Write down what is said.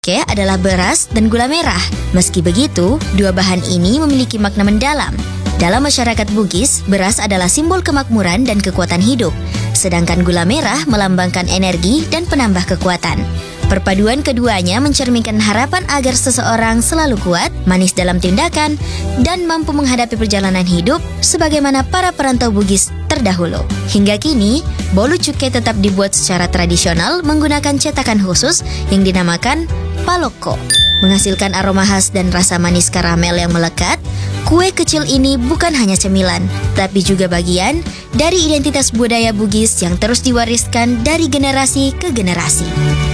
cuke adalah beras dan gula merah. Meski begitu, dua bahan ini memiliki makna mendalam. Dalam masyarakat Bugis, beras adalah simbol kemakmuran dan kekuatan hidup, sedangkan gula merah melambangkan energi dan penambah kekuatan. Perpaduan keduanya mencerminkan harapan agar seseorang selalu kuat, manis dalam tindakan, dan mampu menghadapi perjalanan hidup sebagaimana para perantau Bugis terdahulu. Hingga kini, bolu cuke tetap dibuat secara tradisional menggunakan cetakan khusus yang dinamakan paloko. Menghasilkan aroma khas dan rasa manis karamel yang melekat, kue kecil ini bukan hanya cemilan, tapi juga bagian dari identitas budaya Bugis yang terus diwariskan dari generasi ke generasi.